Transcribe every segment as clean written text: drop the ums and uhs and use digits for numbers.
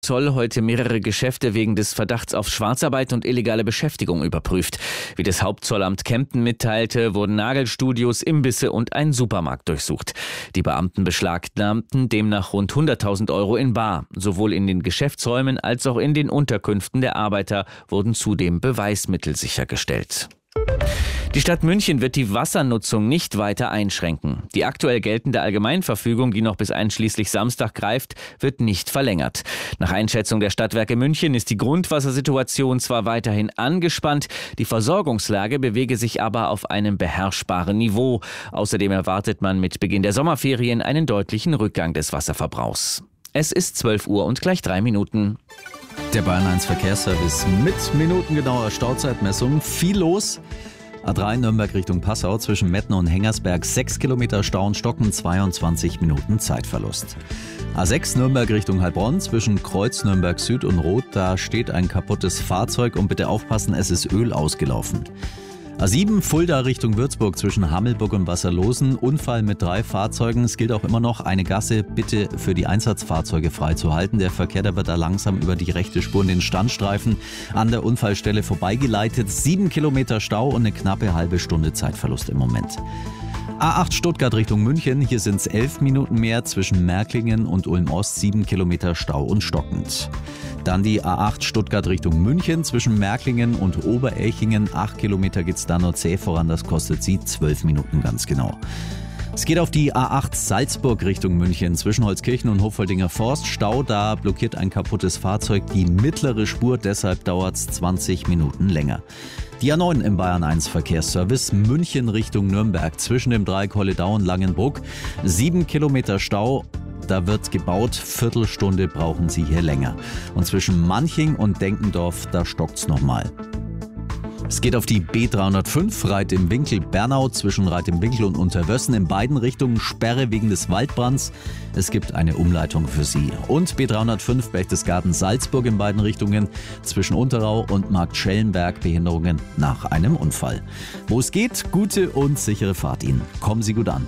Zoll heute mehrere Geschäfte wegen des Verdachts auf Schwarzarbeit und illegale Beschäftigung überprüft. Wie das Hauptzollamt Kempten mitteilte, wurden Nagelstudios, Imbisse und ein Supermarkt durchsucht. Die Beamten beschlagnahmten demnach rund 100.000 € in bar. Sowohl in den Geschäftsräumen als auch in den Unterkünften der Arbeiter wurden zudem Beweismittel sichergestellt. Die Stadt München wird die Wassernutzung nicht weiter einschränken. Die aktuell geltende Allgemeinverfügung, die noch bis einschließlich Samstag greift, wird nicht verlängert. Nach Einschätzung der Stadtwerke München ist die Grundwassersituation zwar weiterhin angespannt, die Versorgungslage bewege sich aber auf einem beherrschbaren Niveau. Außerdem erwartet man mit Beginn der Sommerferien einen deutlichen Rückgang des Wasserverbrauchs. Es ist 12 Uhr und gleich 3 Minuten. Der Bayern 1 Verkehrsservice mit minutengenauer Stauzeitmessung. Viel los. A3 Nürnberg Richtung Passau zwischen Metten und Hengersberg 6 Kilometer Stau und Stocken, 22 Minuten Zeitverlust. A6 Nürnberg Richtung Heilbronn zwischen Kreuz Nürnberg Süd und Roth, da steht ein kaputtes Fahrzeug und bitte aufpassen, es ist Öl ausgelaufen. A7 Fulda Richtung Würzburg zwischen Hammelburg und Wasserlosen, Unfall mit 3 Fahrzeugen. Es gilt auch immer noch eine Gasse bitte für die Einsatzfahrzeuge freizuhalten. Der Verkehr, der wird da langsam über die rechte Spur in den Standstreifen an der Unfallstelle vorbeigeleitet. 7 Kilometer Stau und eine knappe halbe Stunde Zeitverlust im Moment. A8 Stuttgart Richtung München, hier sind es 11 Minuten mehr zwischen Märklingen und Ulm-Ost, 7 Kilometer Stau und stockend. Dann die A8 Stuttgart Richtung München zwischen Märklingen und Oberelchingen, 8 Kilometer geht's da nur zäh voran, das kostet sie 12 Minuten ganz genau. Es geht auf die A8 Salzburg Richtung München zwischen Holzkirchen und Hoffoldinger Forst. Stau, da blockiert ein kaputtes Fahrzeug die mittlere Spur, deshalb dauert es 20 Minuten länger. Die A9 im Bayern 1 Verkehrsservice München Richtung Nürnberg zwischen dem Dreieck Holledau und Langenbruck. 7 Kilometer Stau. Da wird gebaut, Viertelstunde brauchen Sie hier länger. Und zwischen Manching und Denkendorf, da stockt's nochmal. Es geht auf die B305 Reit im Winkel Bernau zwischen Reit im Winkel und Unterwössen. In beiden Richtungen Sperre wegen des Waldbrands. Es gibt eine Umleitung für Sie. Und B305 Berchtesgaden Salzburg in beiden Richtungen zwischen Unterau und Marktschellenberg Behinderungen nach einem Unfall. Wo es geht, gute und sichere Fahrt Ihnen. Kommen Sie gut an.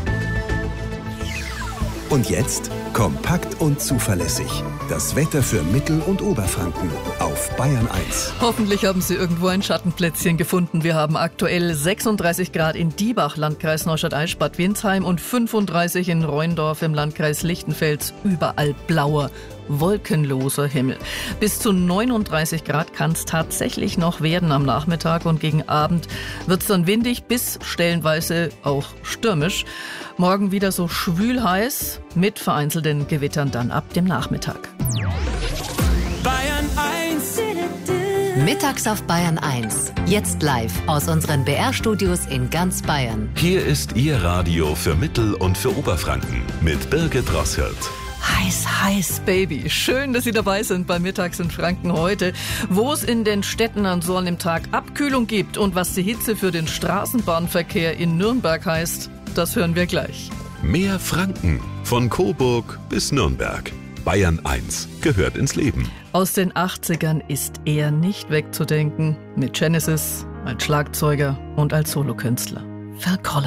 Und jetzt kompakt und zuverlässig. Das Wetter für Mittel- und Oberfranken auf Bayern 1. Hoffentlich haben Sie irgendwo ein Schattenplätzchen gefunden. Wir haben aktuell 36 Grad in Diebach, Landkreis Neustadt-Eichstätt, Winsheim und 35 in Rheindorf im Landkreis Lichtenfels. Überall blauer, wolkenloser Himmel. Bis zu 39 Grad kann es tatsächlich noch werden am Nachmittag und gegen Abend wird es dann windig bis stellenweise auch stürmisch. Morgen wieder so schwül heiß mit vereinzelten Gewittern dann ab dem Nachmittag. Bayern 1. Mittags auf Bayern 1. Jetzt live aus unseren BR-Studios in ganz Bayern. Hier ist Ihr Radio für Mittel- und für Oberfranken mit Birgit Rosshirt. Heiß, heiß, Baby. Schön, dass Sie dabei sind bei Mittags in Franken heute, wo es in den Städten an so einem Tag Abkühlung gibt und was die Hitze für den Straßenbahnverkehr in Nürnberg heißt, das hören wir gleich. Mehr Franken von Coburg bis Nürnberg. Bayern 1 gehört ins Leben. Aus den 80ern ist er nicht wegzudenken. Mit Genesis, als Schlagzeuger und als Solokünstler. Phil Collins.